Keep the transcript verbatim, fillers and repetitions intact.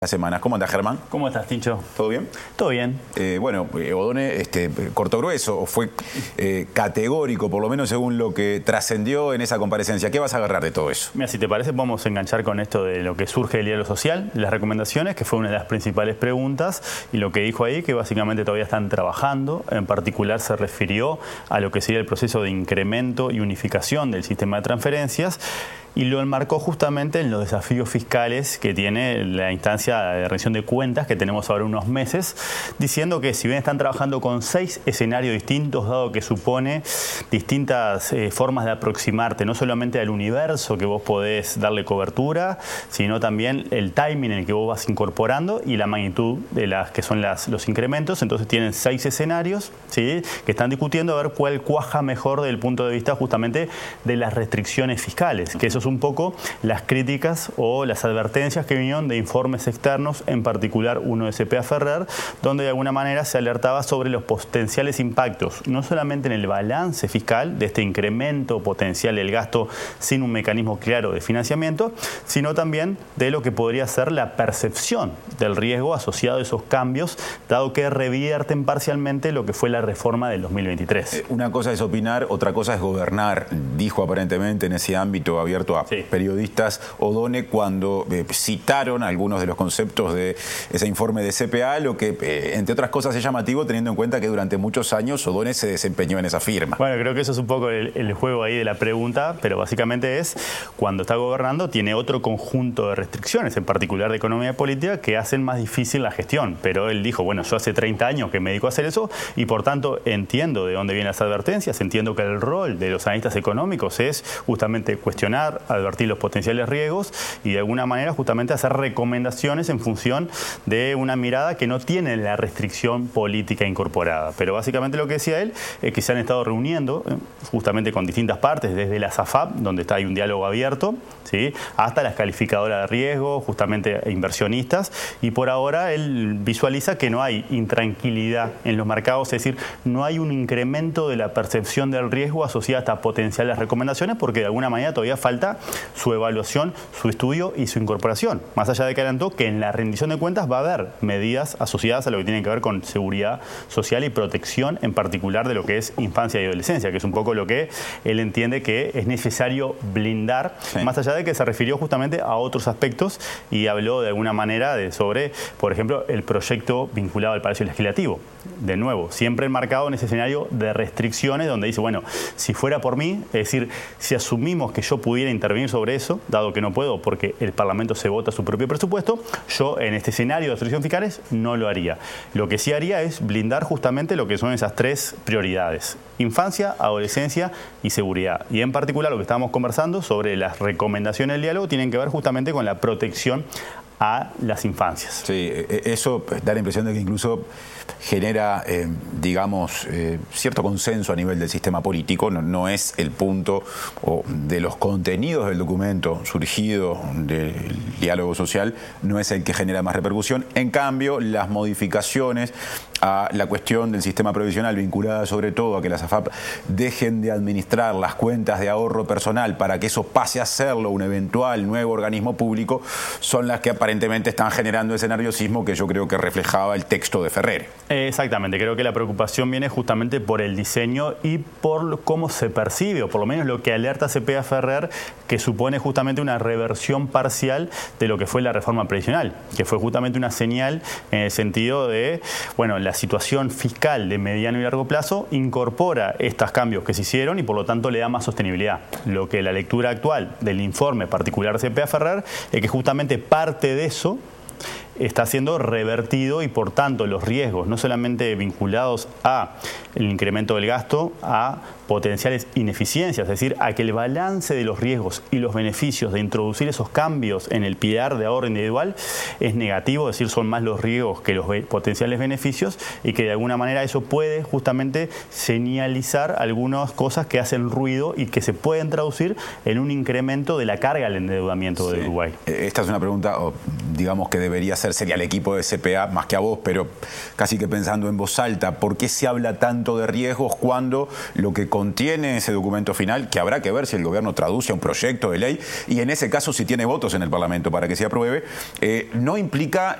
Semanas. ¿Cómo andas, Germán? ¿Cómo estás, Tincho? ¿Todo bien? Todo bien. Eh, bueno, Odone este, cortó grueso, o fue eh, categórico, por lo menos según lo que trascendió en esa comparecencia. ¿Qué vas a agarrar de todo eso? Mira, si te parece, vamos a enganchar con esto de lo que surge del diálogo social, las recomendaciones, que fue una de las principales preguntas, y lo que dijo ahí, que básicamente todavía están trabajando. En particular se refirió a lo que sería el proceso de incremento y unificación del sistema de transferencias, y lo enmarcó justamente en los desafíos fiscales que tiene la instancia de rendición de cuentas que tenemos ahora unos meses, diciendo que si bien están trabajando con seis escenarios distintos, dado que supone distintas eh, formas de aproximarte, no solamente al universo que vos podés darle cobertura, sino también el timing en el que vos vas incorporando y la magnitud de las que son las, los incrementos. Entonces tienen seis escenarios, ¿sí?, que están discutiendo a ver cuál cuaja mejor desde el punto de vista justamente de las restricciones fiscales, que eso un poco las críticas o las advertencias que vinieron de informes externos, en particular uno de C P A Ferrer, donde de alguna manera se alertaba sobre los potenciales impactos, no solamente en el balance fiscal de este incremento potencial del gasto sin un mecanismo claro de financiamiento, sino también de lo que podría ser la percepción del riesgo asociado a esos cambios, dado que revierten parcialmente lo que fue la reforma del dos mil veintitrés. Una cosa es opinar, otra cosa es gobernar, dijo aparentemente en ese ámbito abierto a sí. periodistas Odone cuando eh, citaron algunos de los conceptos de ese informe de C P A, lo que eh, entre otras cosas es llamativo teniendo en cuenta que durante muchos años Odone se desempeñó en esa firma. Bueno, creo que eso es un poco el, el juego ahí de la pregunta, pero básicamente es cuando está gobernando tiene otro conjunto de restricciones, en particular de economía y política, que hacen más difícil la gestión, pero él dijo, bueno, yo hace treinta años que me dedico a hacer eso y por tanto entiendo de dónde vienen las advertencias, entiendo que el rol de los analistas económicos es justamente cuestionar, advertir los potenciales riesgos y de alguna manera justamente hacer recomendaciones en función de una mirada que no tiene la restricción política incorporada. Pero básicamente lo que decía él es que se han estado reuniendo eh, justamente con distintas partes, desde la SAFAP, donde está hay un diálogo abierto, ¿sí?, hasta las calificadoras de riesgo, justamente inversionistas, y por ahora él visualiza que no hay intranquilidad en los mercados, es decir, no hay un incremento de la percepción del riesgo asociada a estas potenciales recomendaciones, porque de alguna manera todavía falta su evaluación, su estudio y su incorporación. Más allá de que adelantó que en la rendición de cuentas va a haber medidas asociadas a lo que tiene que ver con seguridad social y protección, en particular de lo que es infancia y adolescencia, que es un poco lo que él entiende que es necesario blindar, sí. más allá de que se refirió justamente a otros aspectos y habló de alguna manera de sobre, por ejemplo, el proyecto vinculado al Palacio Legislativo. De nuevo, siempre enmarcado en ese escenario de restricciones donde dice, bueno, si fuera por mí, es decir, si asumimos que yo pudiera intervenir sobre eso, dado que no puedo porque el Parlamento se vota su propio presupuesto, yo en este escenario de restricciones fiscales no lo haría. Lo que sí haría es blindar justamente lo que son esas tres prioridades: infancia, adolescencia y seguridad. Y en particular lo que estábamos conversando sobre las recomendaciones del diálogo tienen que ver justamente con la protección a las infancias. Sí, eso da la impresión de que incluso genera, eh, digamos, eh, cierto consenso a nivel del sistema político. No, no es el punto o de los contenidos del documento surgido del diálogo social, no es el que genera más repercusión. En cambio, las modificaciones a la cuestión del sistema previsional vinculada sobre todo a que las AFAP dejen de administrar las cuentas de ahorro personal para que eso pase a serlo un eventual nuevo organismo público, son las que aparentemente están generando ese nerviosismo que yo creo que reflejaba el texto de Ferrer. Exactamente, creo que la preocupación viene justamente por el diseño y por cómo se percibe, o por lo menos lo que alerta C P A Ferrer, que supone justamente una reversión parcial de lo que fue la reforma previsional, que fue justamente una señal en el sentido de, bueno, la situación fiscal de mediano y largo plazo incorpora estos cambios que se hicieron y por lo tanto le da más sostenibilidad. Lo que la lectura actual del informe particular de C P A Ferrer es que justamente parte de eso está siendo revertido y por tanto los riesgos no solamente vinculados a el incremento del gasto, a potenciales ineficiencias, es decir, a que el balance de los riesgos y los beneficios de introducir esos cambios en el pilar de ahorro individual es negativo, es decir, son más los riesgos que los potenciales beneficios y que de alguna manera eso puede justamente señalizar algunas cosas que hacen ruido y que se pueden traducir en un incremento de la carga del endeudamiento sí. de Uruguay. Esta es una pregunta, digamos, que debería ser sería al equipo de C P A más que a vos, pero casi que pensando en voz alta, ¿por qué se habla tanto de riesgos cuando lo que con contiene ese documento final, que habrá que ver si el gobierno traduce a un proyecto de ley y en ese caso si tiene votos en el Parlamento para que se apruebe, eh, no implica